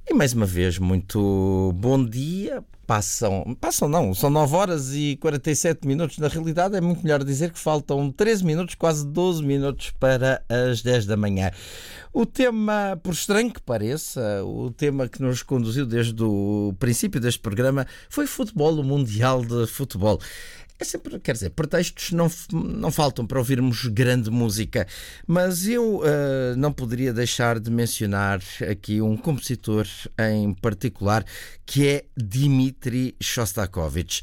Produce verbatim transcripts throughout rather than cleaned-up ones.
E mais uma vez, muito bom dia. Passam, passam não, são nove horas e quarenta e sete minutos. Na realidade é muito melhor dizer que faltam treze minutos, quase doze minutos para as dez da manhã. O tema, por estranho que pareça, o tema que nos conduziu desde o princípio deste programa foi futebol, o Mundial de Futebol. É sempre, quer dizer, pretextos não, não faltam para ouvirmos grande música, mas eu uh, não poderia deixar de mencionar aqui um compositor em particular, que é Dmitri Shostakovich.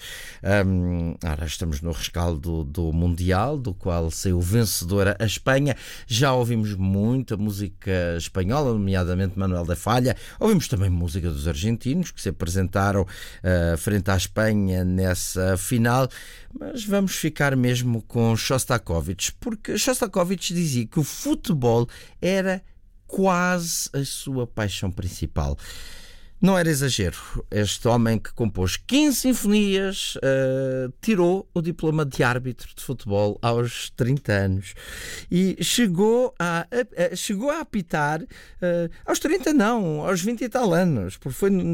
Um, ora, estamos no rescaldo do Mundial, do qual saiu vencedora a Espanha. Já ouvimos muita música espanhola, nomeadamente Manuel da Falla. Ouvimos também música dos argentinos, que se apresentaram uh, frente à Espanha nessa final. Mas vamos ficar mesmo com Shostakovich, porque Shostakovich dizia que o futebol era quase a sua paixão principal. Não era exagero. Este homem que compôs quinze sinfonias uh, tirou o diploma de árbitro de futebol aos trinta anos e chegou a, a, a, chegou a apitar uh, aos trinta não, aos vinte e tal anos, porque foi uh,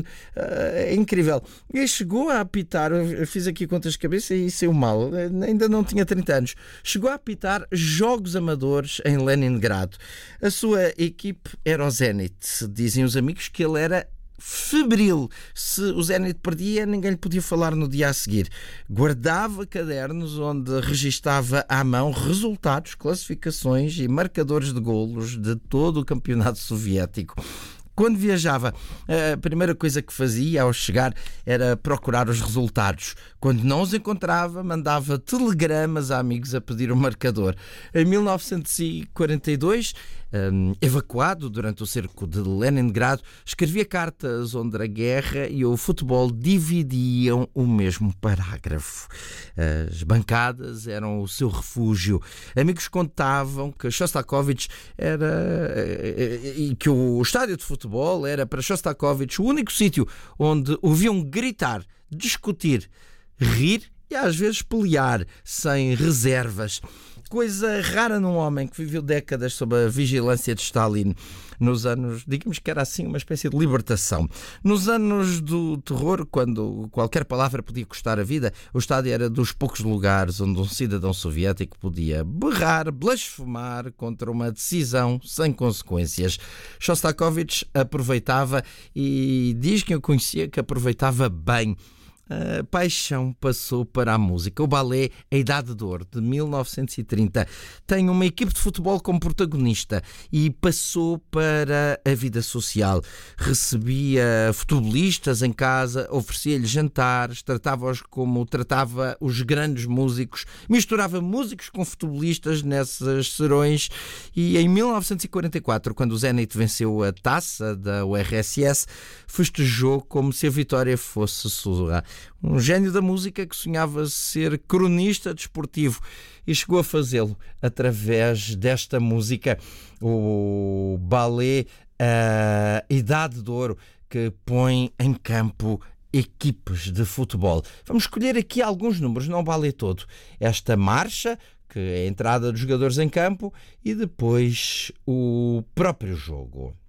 é incrível. E chegou a apitar, eu fiz aqui contas de cabeça e saiu mal, ainda não tinha trinta anos, chegou a apitar jogos amadores em Leningrado. A sua equipe era o Zenit. Dizem os amigos que ele era febril. Se o Zenit perdia, ninguém lhe podia falar no dia a seguir. Guardava cadernos onde registava à mão resultados, classificações e marcadores de golos de todo o campeonato soviético. Quando viajava, a primeira coisa que fazia ao chegar era procurar os resultados. Quando não os encontrava, mandava telegramas a amigos a pedir o marcador. Em mil novecentos e quarenta e dois, um, evacuado durante o cerco de Leningrado, escrevia cartas onde a guerra e o futebol dividiam o mesmo parágrafo. As bancadas eram o seu refúgio. Amigos contavam que Shostakovich era e que o estádio de futebol era para Shostakovich o único sítio onde ouviam gritar, discutir, rir e às vezes pelear sem reservas. Coisa rara num homem que viveu décadas sob a vigilância de Stalin, nos anos, digamos que era assim uma espécie de libertação. Nos anos do terror, quando qualquer palavra podia custar a vida, o estádio era dos poucos lugares onde um cidadão soviético podia berrar, blasfemar contra uma decisão sem consequências. Shostakovich aproveitava e diz que eu conhecia que aproveitava bem. A paixão passou para a música. O balé A Idade de Ouro, de mil novecentos e trinta, tem uma equipe de futebol como protagonista e passou para a vida social. Recebia futebolistas em casa, oferecia-lhes jantares, tratava-os como tratava os grandes músicos, misturava músicos com futebolistas nessas serões e em mil novecentos e quarenta e quatro, quando o Zenit venceu a taça da U R S S, festejou como se a vitória fosse sua. Um gênio da música que sonhava ser cronista desportivo e chegou a fazê-lo através desta música, o balé A Idade de Ouro, que põe em campo equipes de futebol. Vamos escolher aqui alguns números, não o balé todo. Esta marcha, que é a entrada dos jogadores em campo, e depois o próprio jogo.